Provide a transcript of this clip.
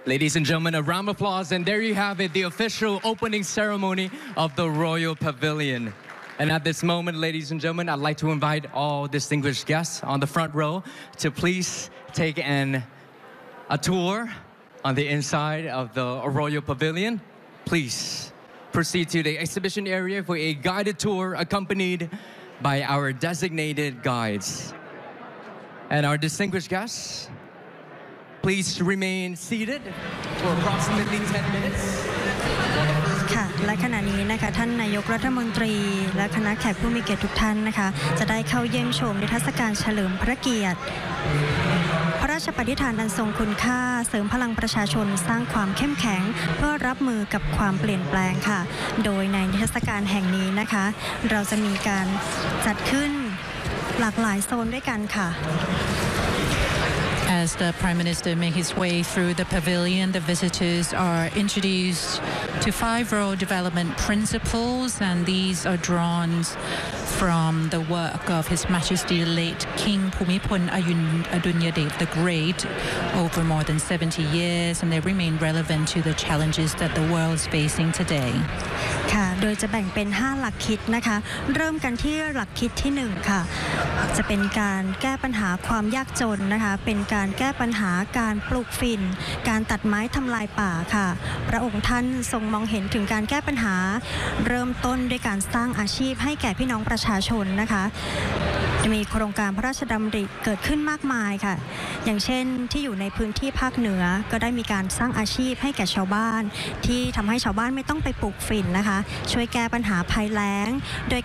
Ladies and gentlemen, a round of applause, and there you have it, the official opening ceremony of the Royal Pavilion. And at this moment, ladies and gentlemen, I'd like to invite all distinguished guests on the front row to please take a tour on the inside of the Royal Pavilion. Please proceed to the exhibition area for a guided tour accompanied by our designated guides. And our distinguished guests, please remain seated for approximately 10 minutes. ค่ะและขณะนี้นะคะท่านนายกรัฐมนตรีและคณะแขกผู้มีเกียรติทุกท่านนะคะจะได้เข้าเยี่ยมชมนิทรรศการเฉลิมพระเกียรติพระราชปณิธานอันทรงคุณค่าเสริมพลังประชาชนสร้างความเข้มแข็งเพื่อรับมือกับความเปลี่ยนแปลงค่ะโดยในนิทรรศการแห่งนี้นะคะเราจะมีการจัดขึ้นหลากหลายโซนด้วยกันค่ะ As the Prime Minister made his way through the pavilion, the visitors are introduced to 5 rural development principles, and these are drawn from the work of His Majesty late King Bhumibol Adulyadej the Great over more than 70 years, and they remain relevant to the challenges that the world is facing today. ค่ะโดยจะแบ่งเป็น5หลักคิดนะคะเริ่มกันที่หลักคิดที่1ค่ะจะเป็นการแก้ปัญหาความยากจนนะคะเป็นการแก้ปัญหาการปลูกฝิ่นการตัดไม้ทำลายป่าค่ะพระองค์ท่านทรงมองเห็นถึงการแก้ปัญหาเริ่มต้นด้วยการสร้างอาชีพให้แก่พี่น้องประชาชนนะคะมีโครงการพระราชดำริเกิดขึ้นมากมายค่ะอย่างเช่นที่อยู่ในพื้นที่ภาคเหนือก็ได้มีการสร้างอาชีพให้แก่ชาวบ้านที่ทำให้ชาวบ้านไม่ต้องไปปลูกฝิ่นนะคะช่วยแก้ปัญหาภัยแล้งโดย